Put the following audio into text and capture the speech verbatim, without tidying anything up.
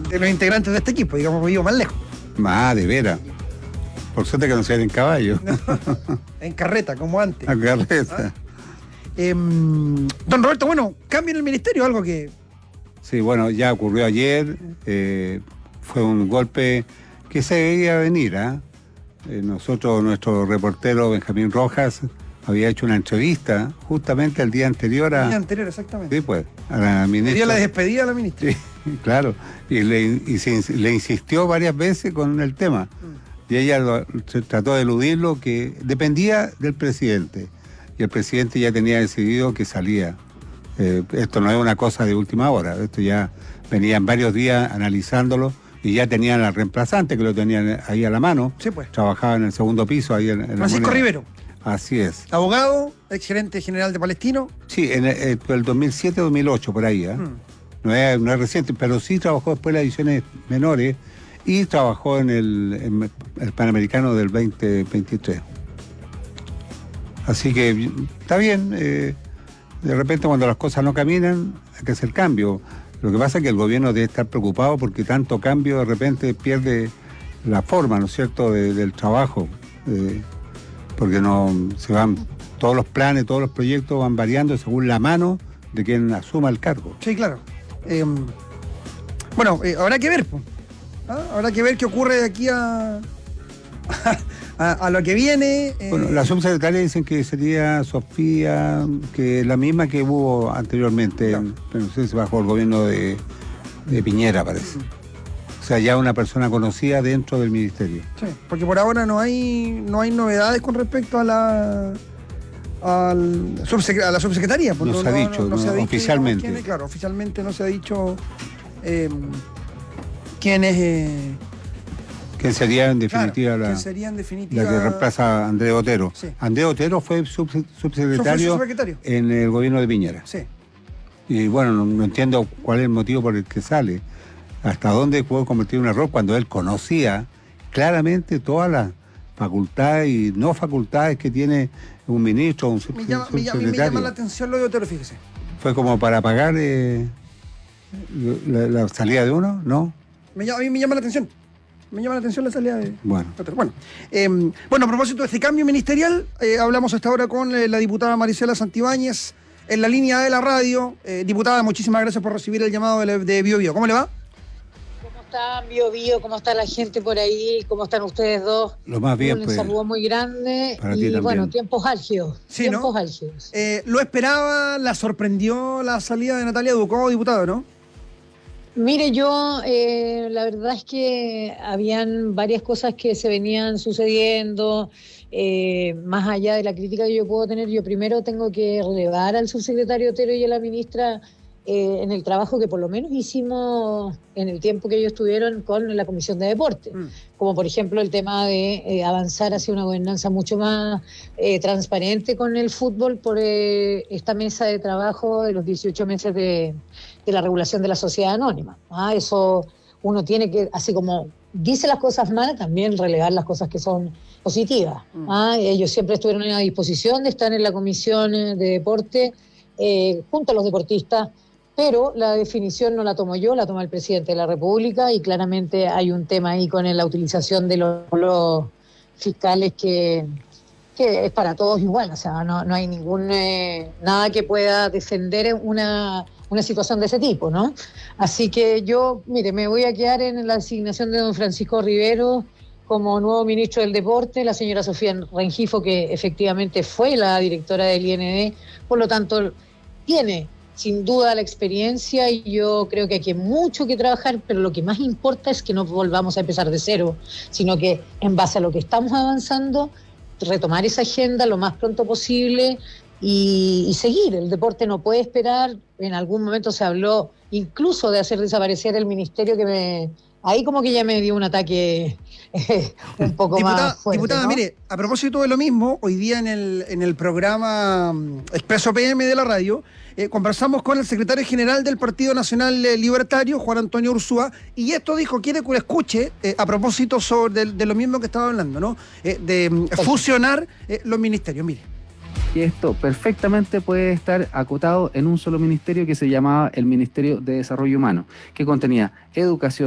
de los integrantes de este equipo, digamos, vivo más lejos. Más, de veras. Por suerte que no se en caballo. No, en carreta, como antes. En carreta. ¿Ah? Eh, don Roberto, bueno, cambio en el ministerio, algo que... Sí, bueno, ya ocurrió ayer. Eh, fue un golpe que se veía venir, ¿eh? Eh, nosotros, nuestro reportero Benjamín Rojas, había hecho una entrevista justamente el día anterior a... El día anterior, exactamente. Sí, pues, a la ministra. El día de la despedida a la ministra. Sí, claro. Y, le, y se, le insistió varias veces con el tema. Mm. Y ella lo, se trató de eludirlo, que dependía del presidente. Y el presidente ya tenía decidido que salía. Eh, esto no es una cosa de última hora. Esto ya venían varios días analizándolo. Y ya tenían al reemplazante, que lo tenían ahí a la mano. Sí, pues. Trabajaba en el segundo piso, ahí en, en Francisco Rivero. Así es. Abogado, exgerente general de Palestino. Sí, en el, el dos mil siete dos mil ocho, por ahí. ¿eh? Mm. No, es, no es reciente, pero sí trabajó después en las ediciones menores y trabajó en el, en el Panamericano del veinte veintitrés. Así que está bien. Eh, de repente, cuando las cosas no caminan, hay que hacer cambio. Lo que pasa es que el gobierno debe estar preocupado porque tanto cambio de repente pierde la forma, ¿no es cierto?, de, del trabajo. Eh, porque no se van, todos los planes, todos los proyectos van variando según la mano de quien asuma el cargo. Sí, claro. Eh, bueno, eh, habrá que ver, ¿ah? Habrá que ver qué ocurre de aquí a, a, a lo que viene. Eh. Bueno, la subsecretaria dicen que sería Sofía, que es la misma que hubo anteriormente, no, en, no sé si bajo el gobierno de, de Piñera, parece. O sea, ya una persona conocida dentro del ministerio. Sí, porque por ahora no hay no hay novedades con respecto a la al subsecre- a la subsecretaría. No, no, se ha dicho, no, no, no se ha dicho oficialmente. Quién es, claro, oficialmente no se ha dicho eh, quién es... Eh, ¿Quién sería en definitiva, claro, la, ¿quién sería en definitiva la que reemplaza a Andrés Otero? Sí. Andrés Otero fue sub, subsecretario, fue subsecretario en el gobierno de Piñera. Sí. Y bueno, no, no entiendo cuál es el motivo por el que sale. Hasta dónde puedo convertir un error cuando él conocía claramente todas las facultades y no facultades que tiene un ministro o un me llama, subsecretario. Me llama la atención lo de Otero, fíjese. ¿Fue como para pagar eh, la, la salida de uno? ¿No? Me llama, a mí me llama la atención. Me llama la atención la salida de bueno. Otero. Bueno, eh, bueno, a propósito de este cambio ministerial, eh, hablamos hasta ahora con eh, la diputada Marisela Santibáñez en la línea de la radio. Eh, diputada, muchísimas gracias por recibir el llamado de, de Bio Bio. ¿Cómo le va? ¿Cómo está Bio Bio? ¿Cómo está la gente por ahí? ¿Cómo están ustedes dos? Lo más bien, un pues. Un saludo muy grande para y ti bueno, tiempos álgidos. Sí, tiempos ¿no? álgidos. Eh, ¿Lo esperaba? ¿La sorprendió la salida de Natalia Ducó, diputado, no? Mire, yo eh, la verdad es que habían varias cosas que se venían sucediendo. Eh, más allá de la crítica que yo puedo tener, yo primero tengo que relevar al subsecretario Otero y a la ministra eh, en el trabajo que por lo menos hicimos en el tiempo que ellos estuvieron con la Comisión de Deporte, mm. como por ejemplo el tema de eh, avanzar hacia una gobernanza mucho más eh, transparente con el fútbol por eh, esta mesa de trabajo de los dieciocho meses de, de la regulación de la sociedad anónima. ¿Ah? Eso uno tiene que, así como dice las cosas malas, también relevar las cosas que son positivas. Mm. ¿Ah? Ellos siempre estuvieron a disposición de estar en la Comisión de Deporte eh, junto a los deportistas, pero la definición no la tomo yo, la toma el presidente de la República y claramente hay un tema ahí con la utilización de los, los fiscales que, que es para todos igual, o sea, no, no hay ningún eh, nada que pueda defender una, una situación de ese tipo, ¿no? Así que yo, mire, me voy a quedar en la asignación de don Francisco Rivero como nuevo ministro del Deporte, la señora Sofía Rengifo, que efectivamente fue la directora del I N D, por lo tanto, tiene sin duda la experiencia y yo creo que aquí hay mucho que trabajar, pero lo que más importa es que no volvamos a empezar de cero, sino que en base a lo que estamos avanzando, retomar esa agenda lo más pronto posible y, y seguir. El deporte no puede esperar. En algún momento se habló incluso de hacer desaparecer el ministerio, que me ahí como que ya me dio un ataque eh, un poco diputada, más fuerte, diputada, ¿no? Mire, a propósito de lo mismo, hoy día en el, en el programa Expreso P M de la radio, eh, conversamos con el secretario general del Partido Nacional Libertario, Juan Antonio Ursúa, y esto dijo, quiere que lo escuche, eh, a propósito sobre de, de lo mismo que estaba hablando, ¿no? Eh, de Perfecto. fusionar eh, los ministerios. Mire. Y esto perfectamente puede estar acotado en un solo ministerio que se llamaba el Ministerio de Desarrollo Humano, que contenía educación,